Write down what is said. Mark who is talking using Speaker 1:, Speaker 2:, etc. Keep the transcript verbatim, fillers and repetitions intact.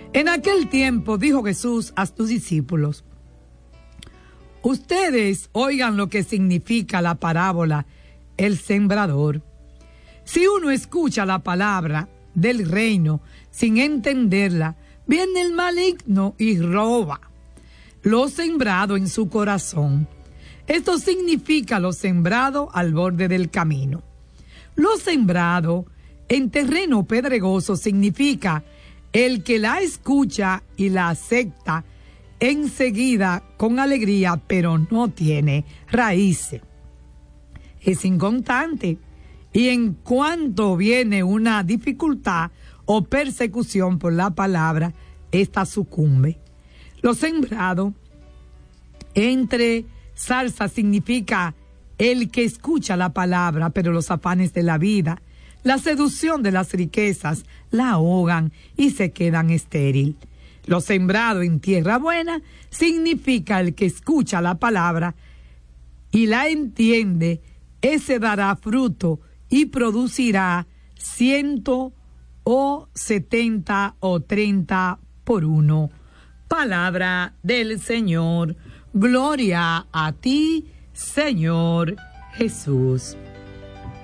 Speaker 1: En aquel tiempo dijo Jesús a sus discípulos: ustedes oigan lo que significa la parábola el sembrador. Si uno escucha la palabra del reino sin entenderla, viene el maligno y roba lo sembrado en su corazón. Esto significa lo sembrado al borde del camino. Lo sembrado en terreno pedregoso significa el que la escucha y la acepta enseguida con alegría, pero no tiene raíces. Es inconstante, y en cuanto viene una dificultad o persecución por la palabra, esta sucumbe. Lo sembrado entre zarza significa el que escucha la palabra, pero los afanes de la vida, la seducción de las riquezas, la ahogan y se quedan estéril. Lo sembrado en tierra buena significa el que escucha la palabra y la entiende, ese dará fruto y producirá ciento o setenta o treinta por uno. Palabra del Señor. Gloria a ti, Señor Jesús.